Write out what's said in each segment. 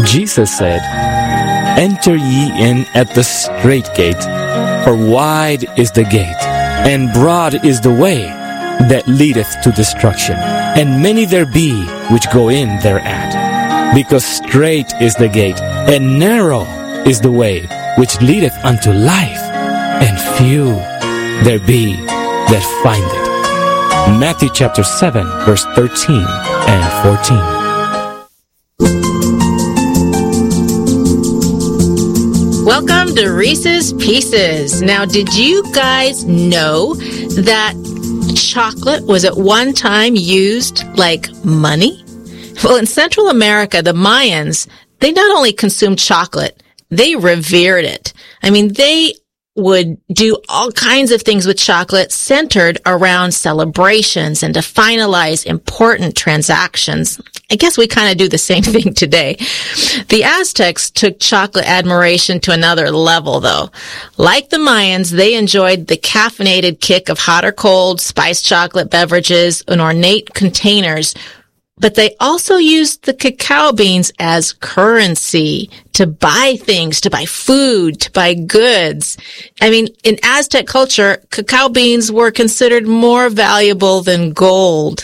Jesus said, "Enter ye in at the strait gate, for wide is the gate, and broad is the way that leadeth to destruction, and many there be which go in thereat. Because strait is the gate, and narrow is the way which leadeth unto life, and few there be that find it." Matthew chapter 7, verse 13 and 14. Welcome to Reese's Pieces. Now, did you guys know that chocolate was at one time used like money? Well, in Central America, the Mayans, they not only consumed chocolate, they revered it. I mean, they would do all kinds of things with chocolate centered around celebrations and to finalize important transactions. I guess we kind of do the same thing today. The Aztecs took chocolate admiration to another level, though. Like the Mayans, they enjoyed the caffeinated kick of hot or cold spiced chocolate beverages in ornate containers, but they also used the cacao beans as currency to buy things, to buy food, to buy goods. I mean, in Aztec culture, cacao beans were considered more valuable than gold.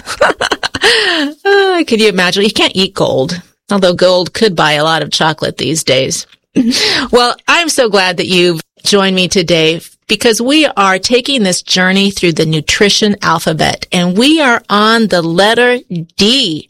Could you imagine? You can't eat gold, although gold could buy a lot of chocolate these days. Well, I'm so glad that you've joined me today, because we are taking this journey through the nutrition alphabet, and we are on the letter D.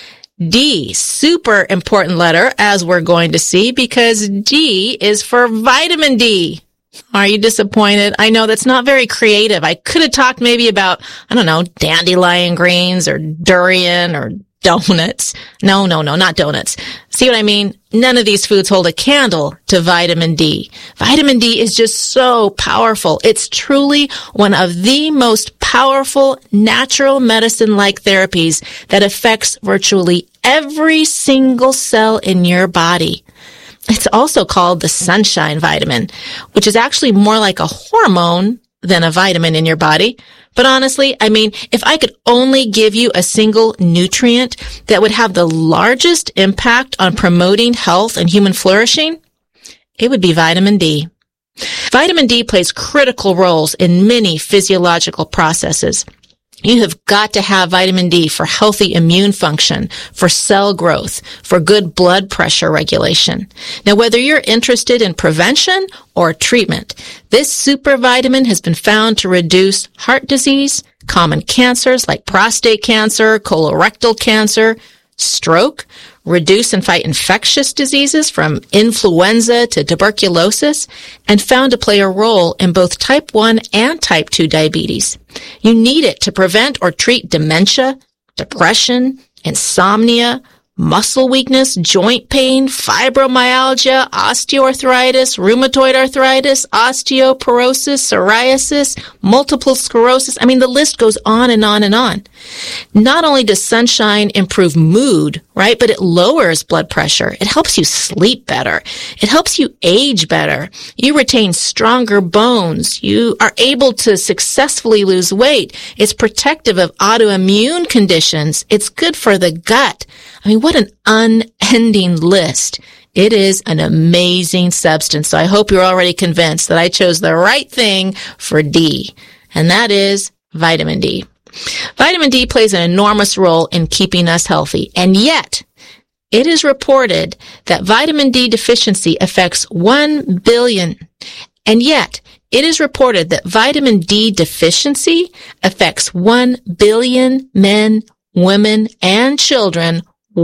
D, super important letter, as we're going to see, because D is for vitamin D. Are you disappointed? I know that's not very creative. I could have talked maybe about, I don't know, dandelion greens or durian or donuts. No, not donuts. See what I mean? None of these foods hold a candle to vitamin D. Vitamin D is just so powerful. It's truly one of the most powerful natural medicine-like therapies that affects virtually every single cell in your body. It's also called the sunshine vitamin, which is actually more like a hormone than a vitamin in your body. But honestly, I mean, if I could only give you a single nutrient that would have the largest impact on promoting health and human flourishing, it would be vitamin D. Vitamin D plays critical roles in many physiological processes. You have got to have vitamin D for healthy immune function, for cell growth, for good blood pressure regulation. Now, whether you're interested in prevention or treatment, this super vitamin has been found to reduce heart disease, common cancers like prostate cancer, colorectal cancer, stroke, reduce and fight infectious diseases from influenza to tuberculosis, and found to play a role in both type 1 and type 2 diabetes. You need it to prevent or treat dementia, depression, insomnia, muscle weakness, joint pain, fibromyalgia, osteoarthritis, rheumatoid arthritis, osteoporosis, psoriasis, multiple sclerosis. I mean, the list goes on and on and on. Not only does sunshine improve mood, right, but it lowers blood pressure. It helps you sleep better. It helps you age better. You retain stronger bones. You are able to successfully lose weight. It's protective of autoimmune conditions. It's good for the gut. I mean, what an unending list. It is an amazing substance. So I hope you're already convinced that I chose the right thing for D, and that is vitamin D. Vitamin D plays an enormous role in keeping us healthy, and yet it is reported that vitamin D deficiency affects 1 billion. And yet it is reported that vitamin D deficiency affects 1 billion men, women, and children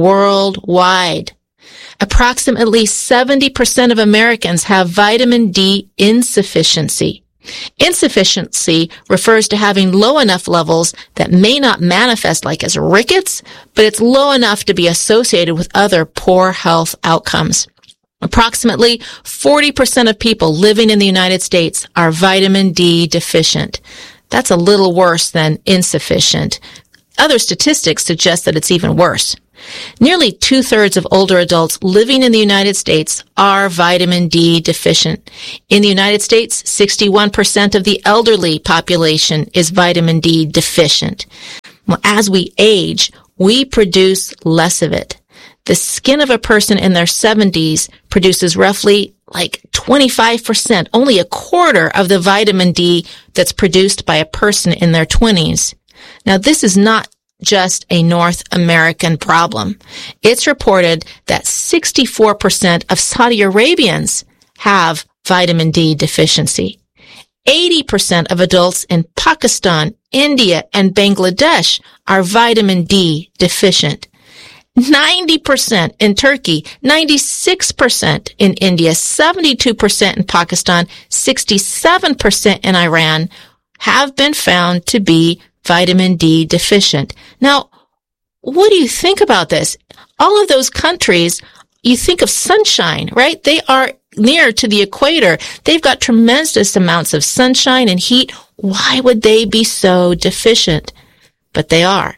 worldwide. Approximately 70% of Americans have vitamin D insufficiency. Insufficiency refers to having low enough levels that may not manifest like as rickets, but it's low enough to be associated with other poor health outcomes. Approximately 40% of people living in the United States are vitamin D deficient. That's a little worse than insufficient. Other statistics suggest that it's even worse. Nearly 2/3 of older adults living in the United States are vitamin D deficient. In the United States, 61% of the elderly population is vitamin D deficient. Well, as we age, we produce less of it. The skin of a person in their 70s produces roughly like 25%, only a quarter of the vitamin D that's produced by a person in their 20s. Now, this is not just a North American problem. It's reported that 64% of Saudi Arabians have vitamin D deficiency. 80% of adults in Pakistan, India, and Bangladesh are vitamin D deficient. 90% in Turkey, 96% in India, 72% in Pakistan, 67% in Iran have been found to be vitamin D deficient. Now, what do you think about this? All of those countries, you think of sunshine, right? They are near to the equator. They've got tremendous amounts of sunshine and heat. Why would they be so deficient? But they are.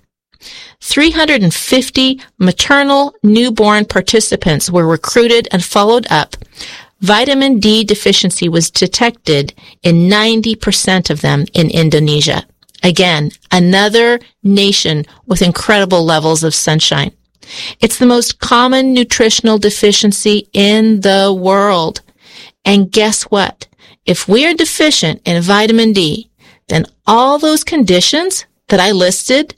350 maternal newborn participants were recruited and followed up. Vitamin D deficiency was detected in 90% of them in Indonesia. Again, another nation with incredible levels of sunshine. It's the most common nutritional deficiency in the world. And guess what? If we are deficient in vitamin D, then all those conditions that I listed,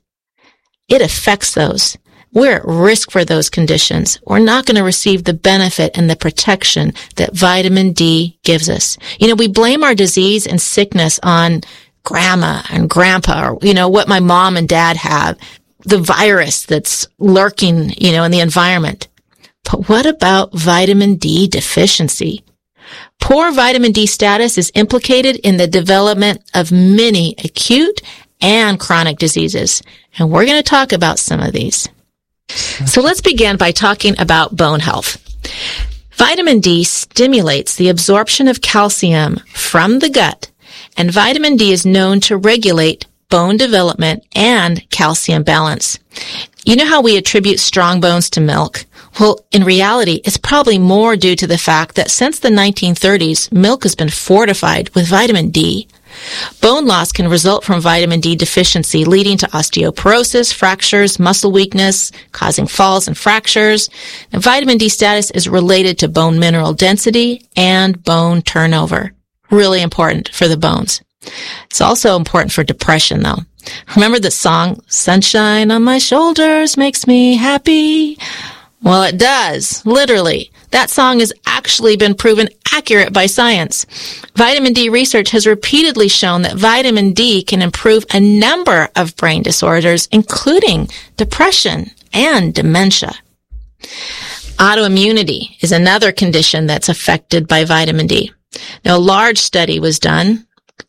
it affects those. We're at risk for those conditions. We're not going to receive the benefit and the protection that vitamin D gives us. You know, we blame our disease and sickness on grandma and grandpa, or, what my mom and dad have, the virus that's lurking, in the environment. But what about vitamin D deficiency? Poor vitamin D status is implicated in the development of many acute and chronic diseases. And we're going to talk about some of these. So let's begin by talking about bone health. Vitamin D stimulates the absorption of calcium from the gut, and vitamin D is known to regulate bone development and calcium balance. You know how we attribute strong bones to milk? Well, in reality, it's probably more due to the fact that since the 1930s, milk has been fortified with vitamin D. Bone loss can result from vitamin D deficiency, leading to osteoporosis, fractures, muscle weakness, causing falls and fractures. And vitamin D status is related to bone mineral density and bone turnover. Really important for the bones. It's also important for depression, though. Remember the song, "Sunshine on My Shoulders Makes Me Happy"? Well, it does, literally. That song has actually been proven accurate by science. Vitamin D research has repeatedly shown that vitamin D can improve a number of brain disorders, including depression and dementia. Autoimmunity is another condition that's affected by vitamin D. Now, a large study was done.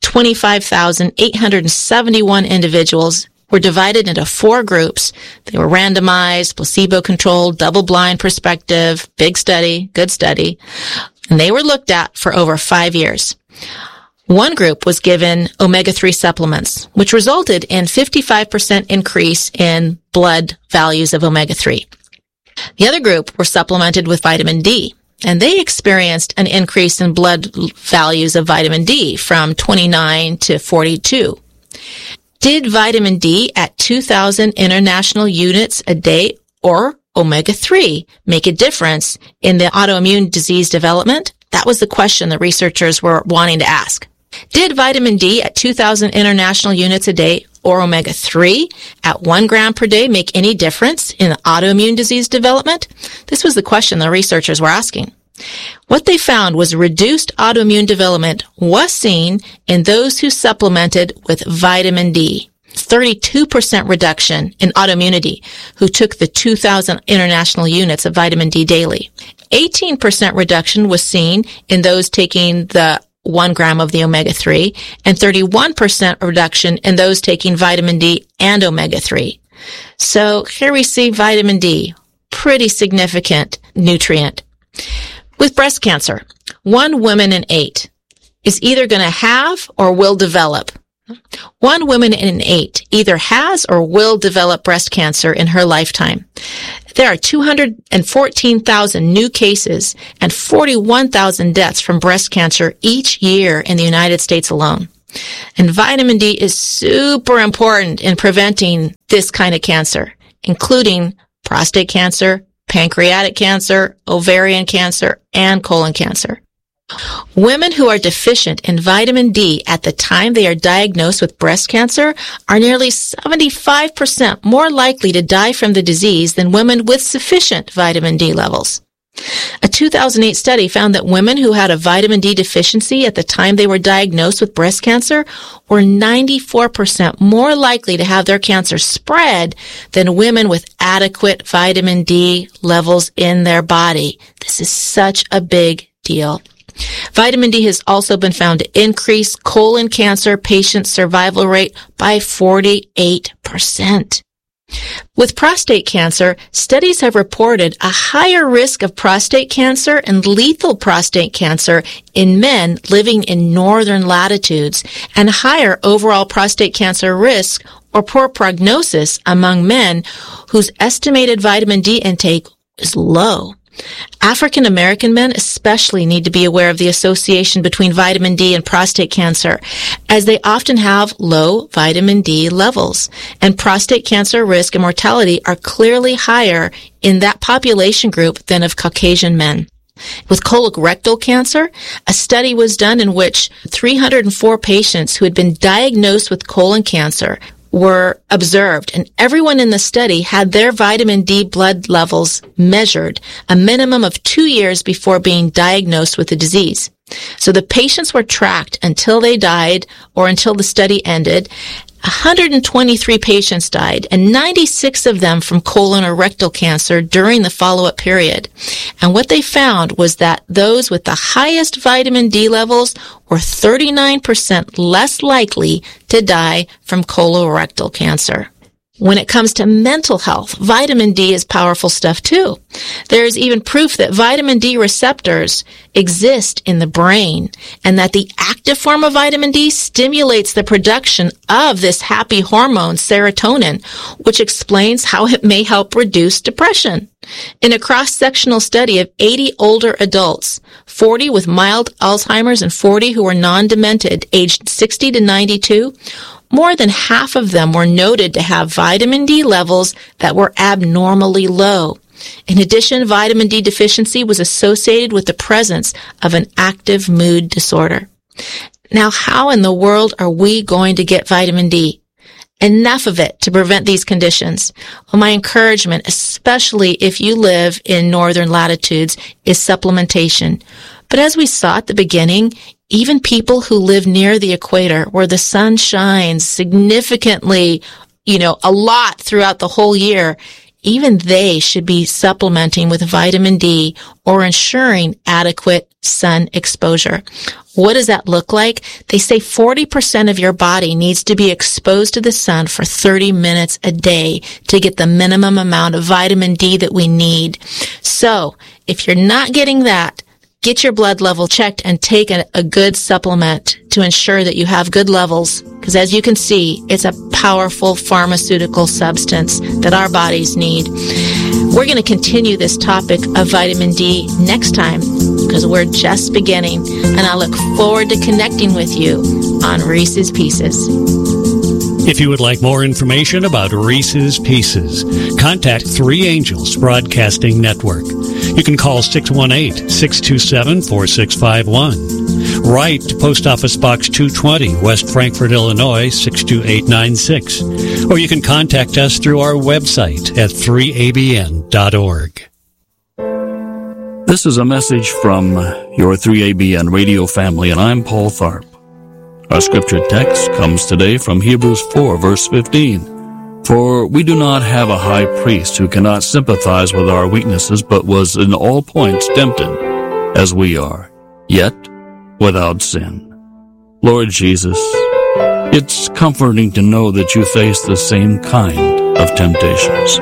25,871 individuals were divided into 4 groups. They were randomized, placebo-controlled, double-blind perspective, big study, good study, and they were looked at for over 5 years. One group was given omega-3 supplements, which resulted in 55% increase in blood values of omega-3. The other group were supplemented with vitamin D, and they experienced an increase in blood values of vitamin D from 29 to 42. Did vitamin D at 2,000 international units a day or omega-3 make a difference in the autoimmune disease development? That was the question the researchers were wanting to ask. Did vitamin D at 2,000 international units a day or omega-3 at 1 gram per day make any difference in the autoimmune disease development? This was the question the researchers were asking. What they found was reduced autoimmune development was seen in those who supplemented with vitamin D. 32% reduction in autoimmunity who took the 2,000 international units of vitamin D daily. 18% reduction was seen in those taking the 1 gram of the omega-3, and 31% reduction in those taking vitamin D and omega-3. So here we see vitamin D, pretty significant nutrient. With breast cancer, 1 woman in 8 is either going to have or will develop. 1 woman in 8 either has or will develop breast cancer in her lifetime. There are 214,000 new cases and 41,000 deaths from breast cancer each year in the United States alone. And vitamin D is super important in preventing this kind of cancer, including prostate cancer, pancreatic cancer, ovarian cancer, and colon cancer. Women who are deficient in vitamin D at the time they are diagnosed with breast cancer are nearly 75% more likely to die from the disease than women with sufficient vitamin D levels. A 2008 study found that women who had a vitamin D deficiency at the time they were diagnosed with breast cancer were 94% more likely to have their cancer spread than women with adequate vitamin D levels in their body. This is such a big deal. Vitamin D has also been found to increase colon cancer patient survival rate by 48%. With prostate cancer, studies have reported a higher risk of prostate cancer and lethal prostate cancer in men living in northern latitudes and higher overall prostate cancer risk or poor prognosis among men whose estimated vitamin D intake is low. African American men especially need to be aware of the association between vitamin D and prostate cancer, as they often have low vitamin D levels, and prostate cancer risk and mortality are clearly higher in that population group than of Caucasian men. With colorectal cancer, a study was done in which 304 patients who had been diagnosed with colon cancer were observed, and everyone in the study had their vitamin D blood levels measured a minimum of 2 years before being diagnosed with the disease. So the patients were tracked until they died or until the study ended. 123 patients died, and 96 of them from colon or rectal cancer during the follow-up period. And what they found was that those with the highest vitamin D levels were 39% less likely to die from colorectal cancer. When it comes to mental health, vitamin D is powerful stuff too. There is even proof that vitamin D receptors exist in the brain and that the active form of vitamin D stimulates the production of this happy hormone, serotonin, which explains how it may help reduce depression. In a cross-sectional study of 80 older adults, 40 with mild Alzheimer's and 40 who were non-demented, aged 60 to 92, more than half of them were noted to have vitamin D levels that were abnormally low. In addition, vitamin D deficiency was associated with the presence of an active mood disorder. Now, how in the world are we going to get vitamin D? Enough of it to prevent these conditions. Well, my encouragement, especially if you live in northern latitudes, is supplementation. But as we saw at the beginning, even people who live near the equator, where the sun shines significantly, a lot throughout the whole year, even they should be supplementing with vitamin D or ensuring adequate sun exposure. What does that look like? They say 40% of your body needs to be exposed to the sun for 30 minutes a day to get the minimum amount of vitamin D that we need. So, if you're not getting that, get your blood level checked and take a good supplement to ensure that you have good levels, because as you can see, it's a powerful pharmaceutical substance that our bodies need. We're going to continue this topic of vitamin D next time, because we're just beginning, and I look forward to connecting with you on Reese's Pieces. If you would like more information about Reese's Pieces, contact Three Angels Broadcasting Network. You can call 618-627-4651. Write to Post Office Box 220, West Frankfort, Illinois, 62896. Or you can contact us through our website at 3abn.org. This is a message from your 3ABN radio family, and I'm Paul Tharp. Our scripture text comes today from Hebrews 4, verse 15. For we do not have a high priest who cannot sympathize with our weaknesses, but was in all points tempted, as we are, yet without sin. Lord Jesus, it's comforting to know that you face the same kind of temptations.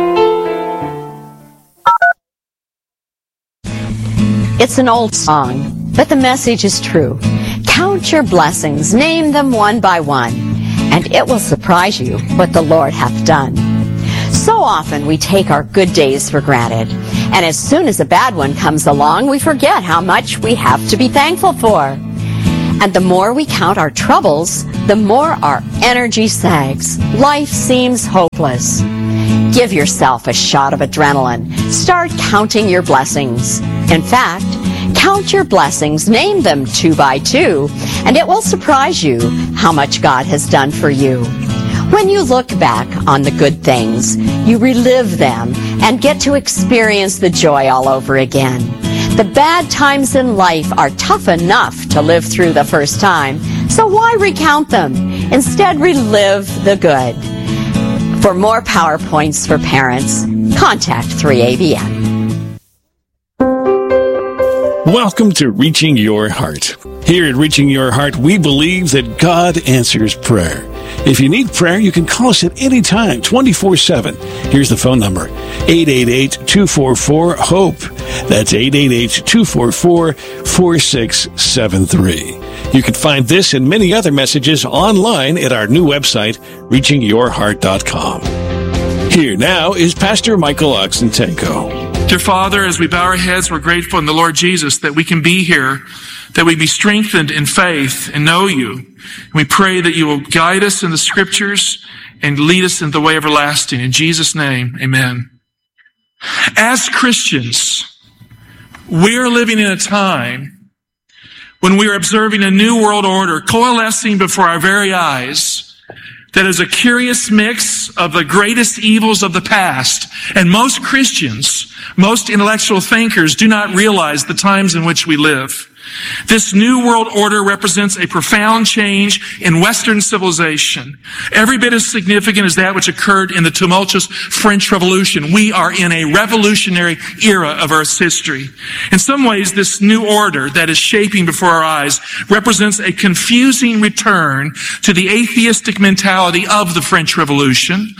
It's an old song, but the message is true. Count your blessings, name them one by one, and it will surprise you what the Lord hath done. So often we take our good days for granted, and as soon as a bad one comes along, we forget how much we have to be thankful for. And the more we count our troubles, the more our energy sags. Life seems hopeless. Give yourself a shot of adrenaline. Start counting your blessings. In fact, count your blessings, name them 2 by 2, and it will surprise you how much God has done for you. When you look back on the good things, you relive them and get to experience the joy all over again. The bad times in life are tough enough to live through the first time, so why recount them? Instead, relive the good. For more PowerPoints for parents, contact 3ABN. Welcome to Reaching Your Heart. Here at Reaching Your Heart, we believe that God answers prayer. If you need prayer, you can call us at any time, 24/7. Here's the phone number, 888-244-HOPE. That's 888-244-4673. You can find this and many other messages online at our new website, reachingyourheart.com. Here now is Pastor Michael Oxentenko. Dear Father, as we bow our heads, we're grateful in the Lord Jesus that we can be here, that we be strengthened in faith and know you. And we pray that you will guide us in the Scriptures and lead us in the way everlasting. In Jesus' name, amen. As Christians, we're living in a time when we are observing a new world order coalescing before our very eyes that is a curious mix of the greatest evils of the past. And most Christians, most intellectual thinkers do not realize the times in which we live. This new world order represents a profound change in Western civilization, every bit as significant as that which occurred in the tumultuous French Revolution. We are in a revolutionary era of Earth's history. In some ways, this new order that is shaping before our eyes represents a confusing return to the atheistic mentality of the French Revolution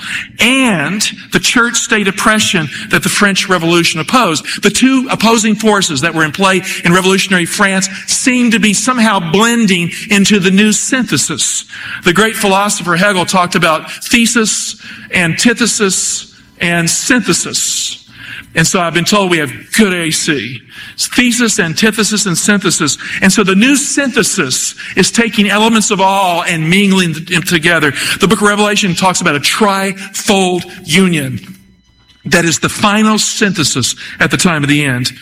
and the church-state oppression that the French Revolution opposed. The two opposing forces that were in play in revolutionary France seem to be somehow blending into the new synthesis. The great philosopher Hegel talked about thesis, antithesis, and synthesis. And so I've been told we have good AC. Thesis, antithesis, and synthesis. And so the new synthesis is taking elements of all and mingling them together. The book of Revelation talks about a trifold union that is the final synthesis at the time of the end.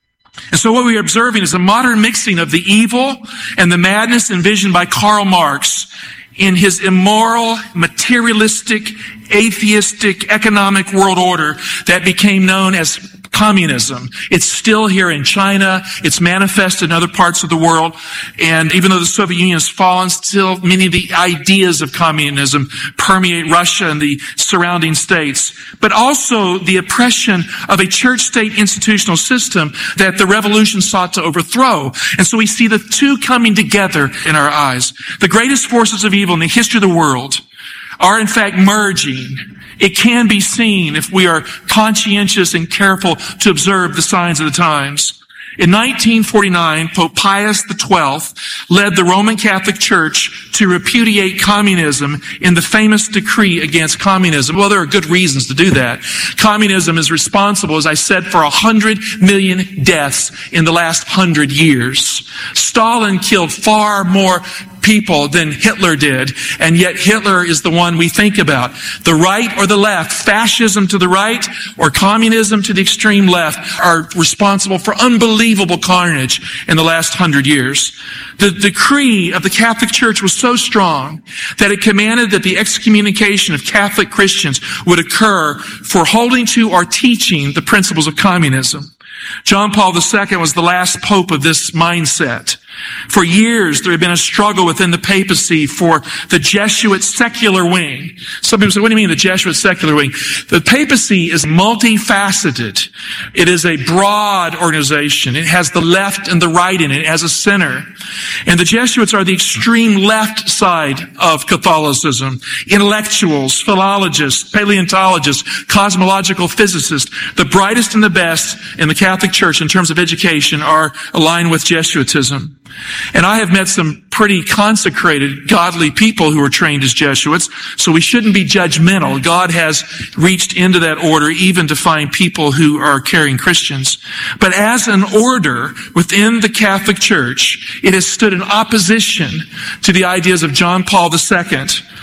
And so what we are observing is a modern mixing of the evil and the madness envisioned by Karl Marx in his immoral, materialistic, atheistic economic world order that became known as communism. It's still here in China. It's manifested in other parts of the world. And even though the Soviet Union has fallen, still many of the ideas of communism permeate Russia and the surrounding states. But also the oppression of a church-state institutional system that the revolution sought to overthrow. And so we see the two coming together in our eyes. The greatest forces of evil in the history of the world are in fact merging. It can be seen if we are conscientious and careful to observe the signs of the times. In 1949, Pope Pius XII led the Roman Catholic Church to repudiate communism in the famous decree against communism. Well, there are good reasons to do that. Communism is responsible, as I said, for 100 million deaths in the last 100 years. Stalin killed far more people than Hitler did, and yet Hitler is the one we think about. The right or the left, fascism to the right or communism to the extreme left, are responsible for unbelievable carnage in the last 100 years. The decree of the Catholic Church was so strong that it commanded that the excommunication of Catholic Christians would occur for holding to or teaching the principles of communism. John Paul II was the last pope of this mindset. For years, there had been a struggle within the papacy for the Jesuit secular wing. Some people say, what do you mean the Jesuit secular wing? The papacy is multifaceted. It is a broad organization. It has the left and the right in it. It has a center. And the Jesuits are the extreme left side of Catholicism. Intellectuals, philologists, paleontologists, cosmological physicists, the brightest and the best in the Catholic Church in terms of education are aligned with Jesuitism. And I have met some pretty consecrated, godly people who are trained as Jesuits, so we shouldn't be judgmental. God has reached into that order even to find people who are caring Christians. But as an order within the Catholic Church, it has stood in opposition to the ideas of John Paul II,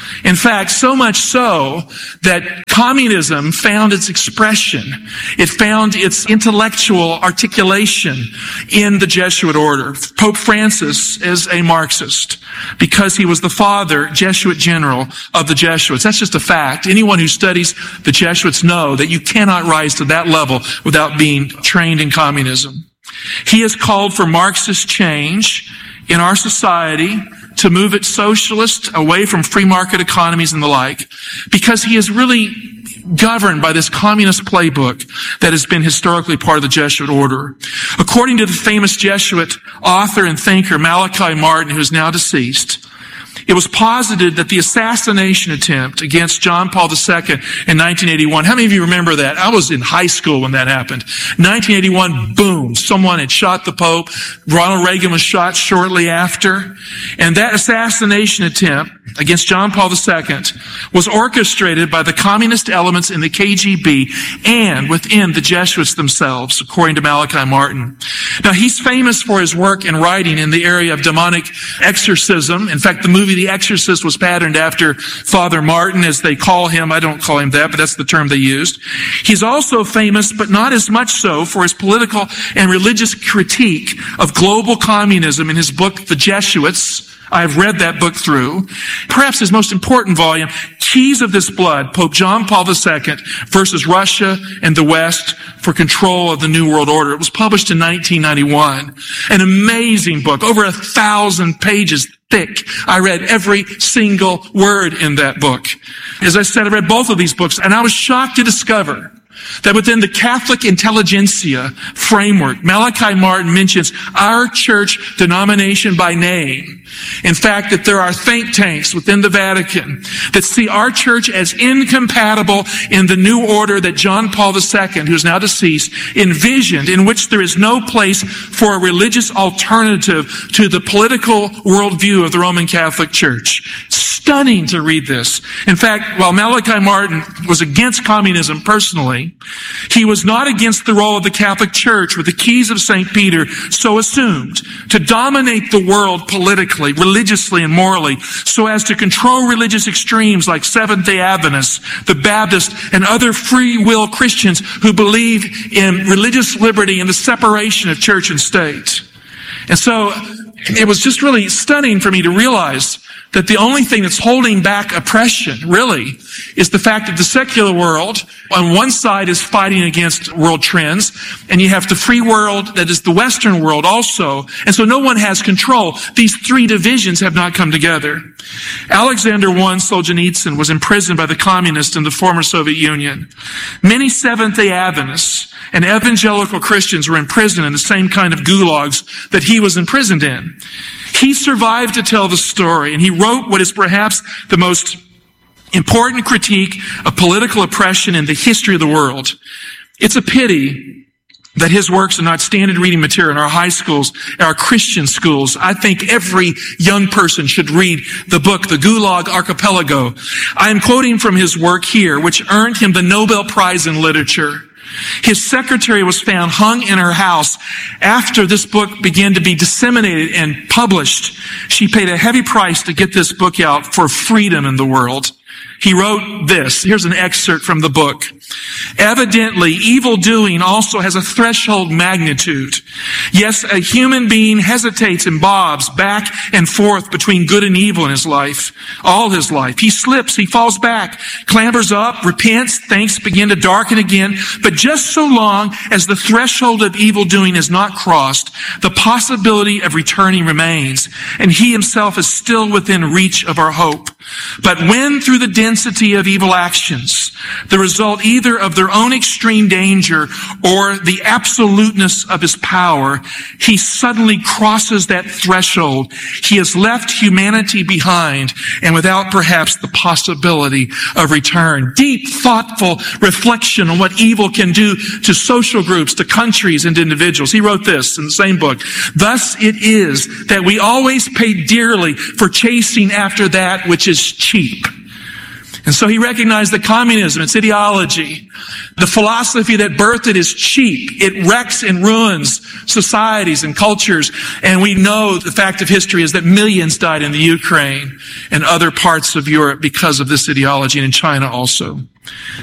In fact, so much so that communism found its expression. It found its intellectual articulation in the Jesuit order. Pope Francis is a Marxist because he was the father, Jesuit general of the Jesuits. That's just a fact. Anyone who studies the Jesuits know that you cannot rise to that level without being trained in communism. He has called for Marxist change in our society to move it socialist, away from free market economies and the like, because he is really governed by this communist playbook that has been historically part of the Jesuit order. According to the famous Jesuit author and thinker Malachi Martin, who is now deceased, it was posited that the assassination attempt against John Paul II in 1981, how many of you remember that? I was in high school when that happened. 1981, boom, someone had shot the Pope. Ronald Reagan was shot shortly after. And that assassination attempt against John Paul II was orchestrated by the communist elements in the KGB and within the Jesuits themselves, according to Malachi Martin. Now, he's famous for his work and writing in the area of demonic exorcism. In fact, the movie The Exorcist was patterned after Father Martin, as they call him. I don't call him that, but that's the term they used. He's also famous, but not as much so, for his political and religious critique of global communism in his book, The Jesuits. I've read that book through. Perhaps his most important volume, Keys of This Blood, Pope John Paul II versus Russia and the West for Control of the New World Order. It was published in 1991. An amazing book, over 1,000 pages thick. I read every single word in that book. As I said, I read both of these books, and I was shocked to discover that within the Catholic intelligentsia framework, Malachi Martin mentions our church denomination by name. In fact, that there are think tanks within the Vatican that see our church as incompatible in the new order that John Paul II, who is now deceased, envisioned, in which there is no place for a religious alternative to the political worldview of the Roman Catholic Church. Stunning to read this. In fact, while Malachi Martin was against communism personally, he was not against the role of the Catholic Church, with the keys of St. Peter so assumed, to dominate the world politically, religiously, and morally, so as to control religious extremes like Seventh-day Adventists, the Baptists, and other free will Christians who believe in religious liberty and the separation of church and state. And so it was just really stunning for me to realize that the only thing that's holding back oppression, really, is the fact that the secular world, on one side, is fighting against world trends, and you have the free world that is the Western world also, and so no one has control. These three divisions have not come together. Alexander I Solzhenitsyn was imprisoned by the communists in the former Soviet Union. Many Seventh-day Adventists and evangelical Christians were imprisoned in the same kind of gulags that he was imprisoned in. He survived to tell the story, and he wrote what is perhaps the most important critique of political oppression in the history of the world. It's a pity that his works are not standard reading material in our high schools, our Christian schools. I think every young person should read the book, The Gulag Archipelago. I am quoting from his work here, which earned him the Nobel Prize in Literature. His secretary was found hung in her house after this book began to be disseminated and published. She paid a heavy price to get this book out for freedom in the world. He wrote this. Here's an excerpt from the book. Evidently, evil doing also has a threshold magnitude. Yes, a human being hesitates and bobs back and forth between good and evil in his life, all his life. He slips, he falls back, clambers up, repents, things begin to darken again. But just so long as the threshold of evil doing is not crossed, the possibility of returning remains, and he himself is still within reach of our hope. But when through the density of evil actions, the result either of their own extreme danger or the absoluteness of his power, he suddenly crosses that threshold. He has left humanity behind and without perhaps the possibility of return. Deep, thoughtful reflection on what evil can do to social groups, to countries, and to individuals. He wrote this in the same book. Thus it is that we always pay dearly for chasing after that which is cheap. And so he recognized that communism, its ideology, the philosophy that birthed it is cheap. It wrecks and ruins societies and cultures. And we know the fact of history is that millions died in the Ukraine and other parts of Europe because of this ideology, and in China also.